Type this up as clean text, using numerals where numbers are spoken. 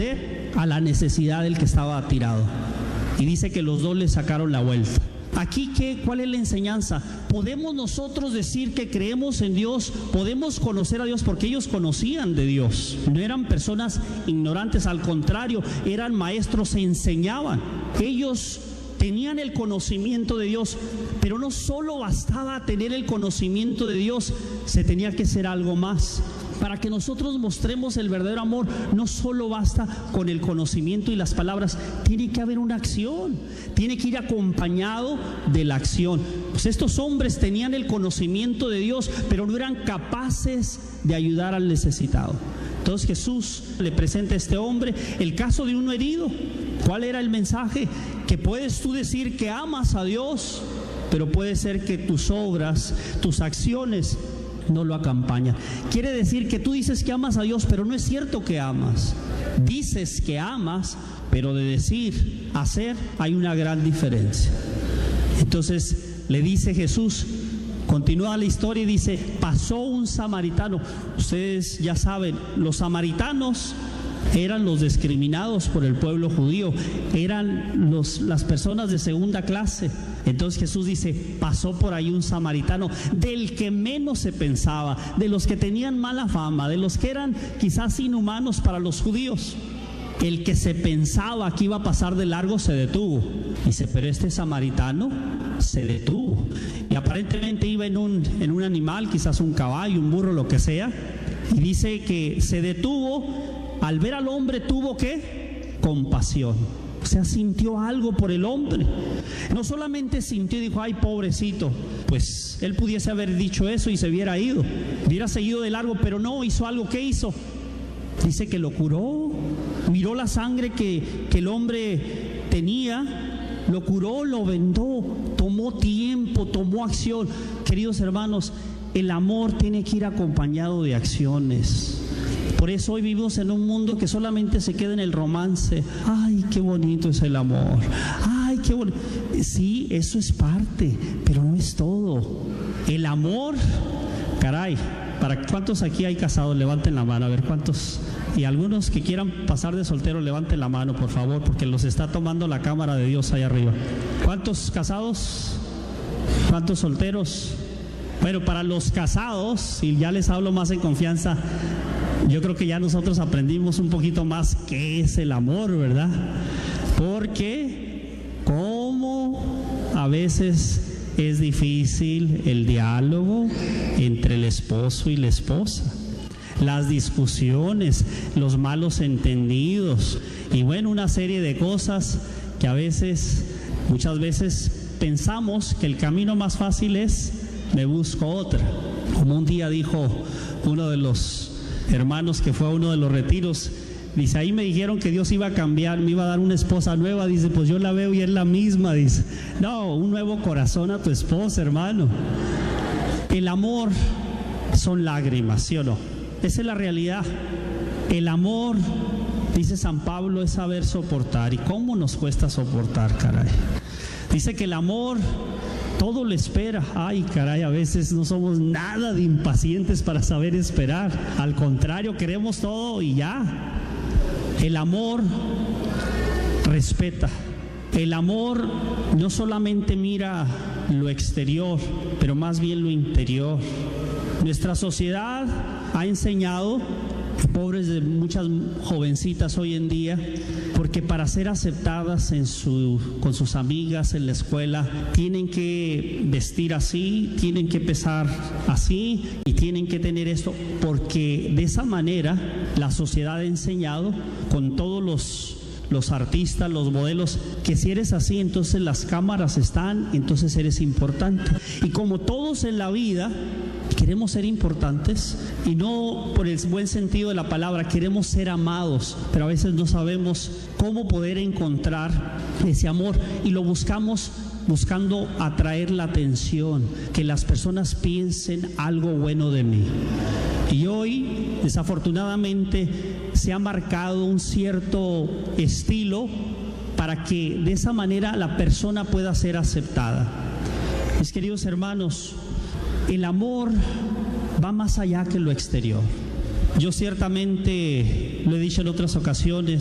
responder a la necesidad del que estaba tirado. Y dice que los dos le sacaron la vuelta. Aquí, ¿cuál es la enseñanza? Podemos nosotros decir que creemos en Dios, podemos conocer a Dios porque ellos conocían de Dios. No eran personas ignorantes, al contrario, eran maestros, se enseñaban. Ellos tenían el conocimiento de Dios, pero no solo bastaba tener el conocimiento de Dios, se tenía que ser algo más. Para que nosotros mostremos el verdadero amor, no solo basta con el conocimiento y las palabras, tiene que haber una acción, tiene que ir acompañado de la acción. Pues estos hombres tenían el conocimiento de Dios, pero no eran capaces de ayudar al necesitado. Entonces Jesús le presenta a este hombre el caso de uno herido. ¿Cuál era el mensaje? Que puedes tú decir que amas a Dios, pero puede ser que tus obras, tus acciones no lo acompañan. Quiere decir que tú dices que amas a Dios, pero no es cierto que amas. Dices que amas, pero de decir, hacer, hay una gran diferencia. Entonces le dice Jesús, continúa la historia y dice, pasó un samaritano. Ustedes ya saben, los samaritanos eran los discriminados por el pueblo judío, eran las personas de segunda clase. Entonces Jesús dice, pasó por ahí un samaritano, del que menos se pensaba, de los que tenían mala fama, de los que eran quizás inhumanos para los judíos. El que se pensaba que iba a pasar de largo se detuvo. Dice, pero este samaritano se detuvo. Y aparentemente iba en un animal, quizás un caballo, un burro, lo que sea. Y dice que se detuvo. Al ver al hombre tuvo ¿qué? Compasión. O sea, sintió algo por el hombre. No solamente sintió y dijo, ay, pobrecito. Pues él pudiese haber dicho eso y se hubiera ido, hubiera seguido de largo, pero no, hizo algo. ¿Qué hizo? Dice que lo curó. Miró la sangre que el hombre tenía, lo curó, lo vendó. Tomó tiempo, tomó acción. Queridos hermanos, el amor tiene que ir acompañado de acciones. Por eso hoy vivimos en un mundo que solamente se queda en el romance. Ay, qué bonito es el amor. Ay, qué bonito. Sí, eso es parte, pero no es todo. El amor, caray, ¿cuántos aquí hay casados? Levanten la mano, a ver cuántos. Y algunos que quieran pasar de soltero, levanten la mano, por favor, porque los está tomando la cámara de Dios ahí arriba. ¿Cuántos casados? ¿Cuántos solteros? Bueno, para los casados, y ya les hablo más en confianza, yo creo que ya nosotros aprendimos un poquito más qué es el amor, ¿verdad? Porque cómo a veces es difícil el diálogo entre el esposo y la esposa, las discusiones, los malos entendidos y bueno, una serie de cosas que muchas veces pensamos que el camino más fácil es me busco otra. Como un día dijo uno de los hermanos que fue a uno de los retiros, dice, ahí me dijeron que Dios iba a cambiar, me iba a dar una esposa nueva. Dice, pues yo la veo y es la misma. Dice, no, un nuevo corazón a tu esposa, hermano. El amor son lágrimas, ¿sí o no? Esa es la realidad. El amor, dice San Pablo, es saber soportar. ¿Y cómo nos cuesta soportar, caray? Dice que el amor todo lo espera. Ay, caray, a veces no somos nada de impacientes para saber esperar. Al contrario, queremos todo y ya. El amor respeta. El amor no solamente mira lo exterior, pero más bien lo interior. Nuestra sociedad ha enseñado, pobres de muchas jovencitas hoy en día, porque para ser aceptadas con sus amigas en la escuela tienen que vestir así, tienen que pesar así y tienen que tener esto, porque de esa manera la sociedad ha enseñado con todos los artistas, los modelos, que si eres así, entonces las cámaras están, entonces eres importante. Y como todos en la vida queremos ser importantes, y no por el buen sentido de la palabra, queremos ser amados, pero a veces no sabemos cómo poder encontrar ese amor y lo buscamos buscando atraer la atención, que las personas piensen algo bueno de mí. Y hoy, desafortunadamente, se ha marcado un cierto estilo para que de esa manera la persona pueda ser aceptada. Mis queridos hermanos, el amor va más allá que lo exterior. Yo ciertamente lo he dicho en otras ocasiones,